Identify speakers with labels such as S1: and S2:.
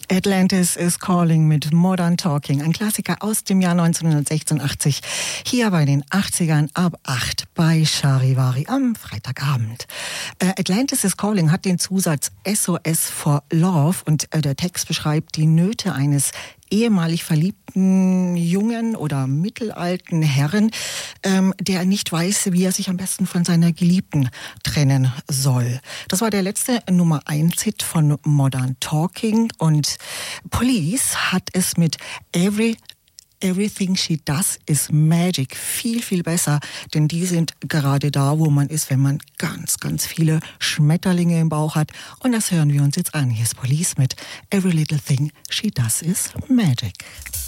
S1: Atlantis is Calling mit Modern Talking, ein Klassiker aus dem Jahr 1986, hier bei den 80ern ab 8 bei Charivari am Freitagabend. Atlantis is Calling hat den Zusatz SOS for Love und der Text beschreibt die Nöte eines ehemalig verliebten jungen oder mittelalten Herren, der nicht weiß, wie er sich am besten von seiner Geliebten trennen soll. Das war der letzte Nummer 1 Hit von Modern Talking und Police hat es mit Everything She Does is Magic viel, viel besser, denn die sind gerade da, wo man ist, wenn man ganz, ganz viele Schmetterlinge im Bauch hat. Und das hören wir uns jetzt an. Hier ist Police mit Every Little Thing She Does is Magic.